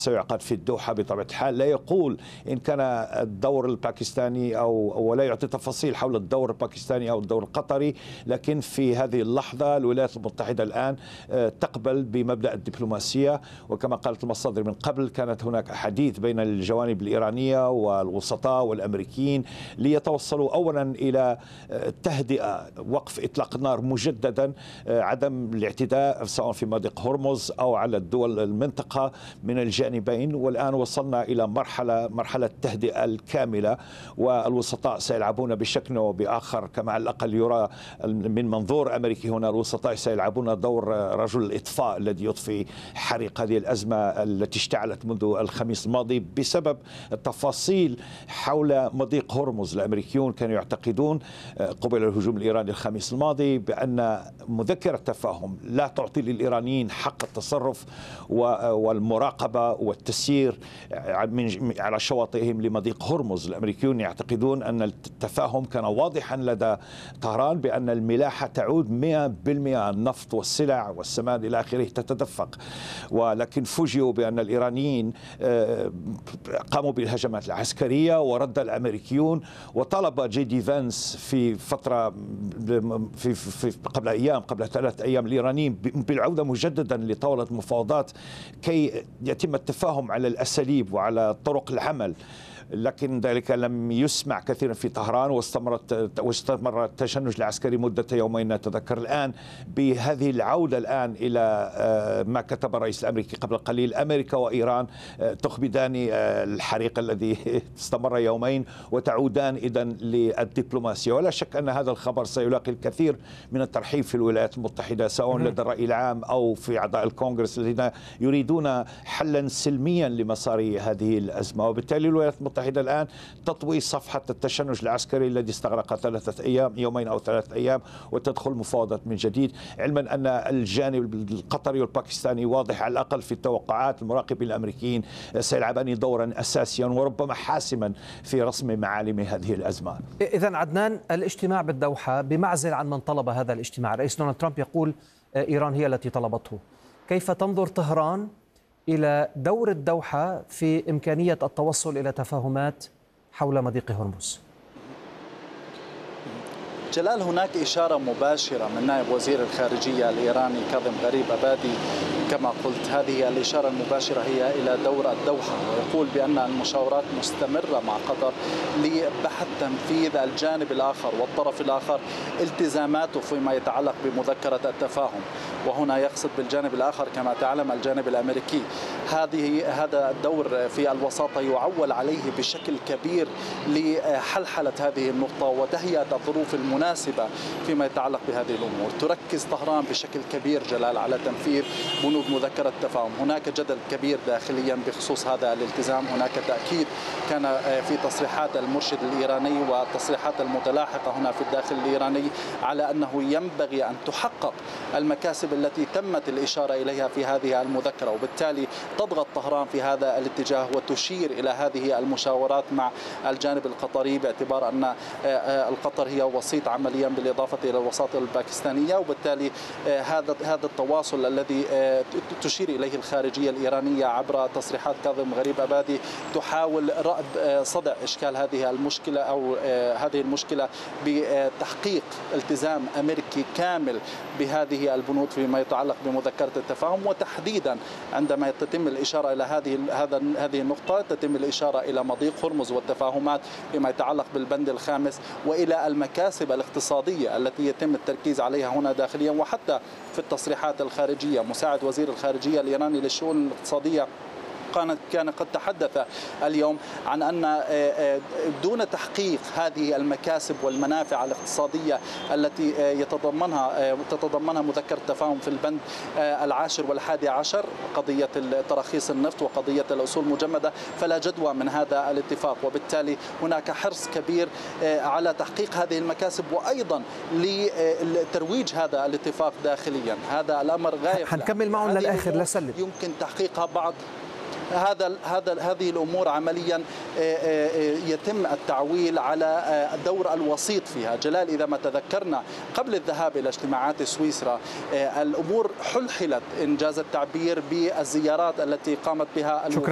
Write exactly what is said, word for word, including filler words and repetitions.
سيعقد في الدوحة بطبيعة الحال. لا يقول إن كان الدور الباكستاني أو ولا يعطي تفاصيل حول الدور الباكستاني أو الدور القطري، لكن في هذه اللحظة الولايات المتحدة الآن تقبل بمبدأ الدبلوماسية، وكما قالت المصادر من قبل كانت هناك حديث بين الجوانب الإيرانية والوسطاء والأمريكيين ليتوصلوا أولا إلى تهدئة، وقف إطلاق النار مجددا، عدم الاعتداء سواء في مضيق هرمز أو على الدول المنطقة من الجانب بين. والآن وصلنا إلى مرحلة مرحلة التهدئة الكاملة، والوسطاء سيلعبون بشكل أو بآخر كما على الأقل يرى من منظور أمريكي هنا. الوسطاء سيلعبون دور رجل الإطفاء الذي يطفي حريق هذه الأزمة التي اشتعلت منذ الخميس الماضي بسبب التفاصيل حول مضيق هرمز. الأمريكيون كانوا يعتقدون قبل الهجوم الإيراني الخميس الماضي بأن مذكرة تفاهم لا تعطي للإيرانيين حق التصرف والمراقبة والتسيير على شواطئهم لمضيق هرمز. الأمريكيون يعتقدون أن التفاهم كان واضحا لدى طهران بأن الملاحة تعود مئة بالمئة، النفط والسلع والسماد إلى آخره تتدفق، ولكن فوجئوا بأن الإيرانيين قاموا بالهجمات العسكرية ورد الأمريكيون. وطلب جي دي فانس في فترة في, في قبل أيام قبل ثلاث أيام الإيرانيين بالعودة مجددا لطاولة المفاوضات كي يتم التفاهم على الأساليب وعلى طرق العمل، لكن ذلك لم يسمع كثيرا في طهران، واستمرت واستمر التشنج العسكري مدة يومين نتذكر. الآن بهذه العودة الآن إلى ما كتب الرئيس الأمريكي قبل قليل، أمريكا وإيران تخبدان الحريق الذي استمر يومين وتعودان إذن للدبلوماسية. ولا شك أن هذا الخبر سيلاقي الكثير من الترحيب في الولايات المتحدة، سواء لدى الرأي العام أو في أعضاء الكونغرس الذين يريدون حلا سلميا لمسار هذه الأزمة. وبالتالي الولايات المتحدة الآن تطوي صفحة التشنج العسكري الذي استغرق ثلاثة أيام يومين أو ثلاثة أيام، وتدخل مفاوضات من جديد، علما أن الجانب القطري والباكستاني واضح على الأقل في التوقعات. المراقبين الأمريكيين سيلعبان دورا أساسيا وربما حاسما في رسم معالم هذه الأزمة. إذن عدنان، الاجتماع بالدوحة بمعزل عن من طلب هذا الاجتماع، الرئيس دونالد ترامب يقول إيران هي التي طلبته. كيف تنظر طهران إلى دور الدوحة في إمكانية التوصل إلى تفاهمات حول مضيق هرمز؟ جلال، هناك إشارة مباشرة من نائب وزير الخارجية الإيراني كاظم غريب أبادي. كما قلت، هذه الإشارة المباشرة هي إلى دور الدوحة، ويقول بأن المشاورات مستمرة مع قطر لبحث تنفيذ الجانب الآخر والطرف الآخر التزاماته فيما يتعلق بمذكرة التفاهم، وهنا يقصد بالجانب الآخر كما تعلم الجانب الأمريكي. هذه هذا الدور في الوساطة يعول عليه بشكل كبير لحلحلة هذه النقطة وتهيئة الظروف المناسبة فيما يتعلق بهذه الأمور. تركز طهران بشكل كبير جلال على تنفيذ بنود مذكرة التفاهم. هناك جدل كبير داخليا بخصوص هذا الالتزام، هناك تأكيد كان في تصريحات المرشد الإيراني والتصريحات المتلاحقة هنا في الداخل الإيراني على أنه ينبغي أن تحقق المكاسب التي تمت الإشارة إليها في هذه المذكرة، وبالتالي تضغط طهران في هذا الاتجاه وتشير إلى هذه المشاورات مع الجانب القطري، باعتبار أن القطر هي وسيط عمليا بالإضافة إلى الوساطة الباكستانية. وبالتالي هذا هذا التواصل الذي تشير إليه الخارجية الإيرانية عبر تصريحات كاظم غريب أبادي تحاول رأب صدع إشكال هذه المشكلة أو هذه المشكلة بتحقيق التزام أمريكي كامل بهذه البنود فيما يتعلق بمذكرة التفاهم. وتحديدا عندما تتم الإشارة إلى هذه هذا هذه النقطة تتم الإشارة إلى مضيق هرمز والتفاهمات فيما يتعلق بالبند الخامس، وإلى المكاسب الاقتصادية التي يتم التركيز عليها هنا داخليا. وحتى في التصريحات الخارجية مساعد وزير الخارجية الإيراني للشؤون الاقتصادية كان قد تحدث اليوم عن أن دون تحقيق هذه المكاسب والمنافع الاقتصادية التي يتضمنها تتضمنها مذكرة التفاهم في البند العاشر والحادي عشر، قضية تراخيص النفط وقضية الأصول المجمدة، فلا جدوى من هذا الاتفاق. وبالتالي هناك حرص كبير على تحقيق هذه المكاسب وأيضا لترويج هذا الاتفاق داخليا. هذا الأمر غاية. حنكمل معهم للآخر لسلم. يمكن تحقيقها بعض هذا هذا هذه الامور عمليا يتم التعويل على دور الوسيط فيها. جلال، اذا ما تذكرنا قبل الذهاب الى اجتماعات سويسرا الامور حلحلت انجاز التعبير بالزيارات التي قامت بها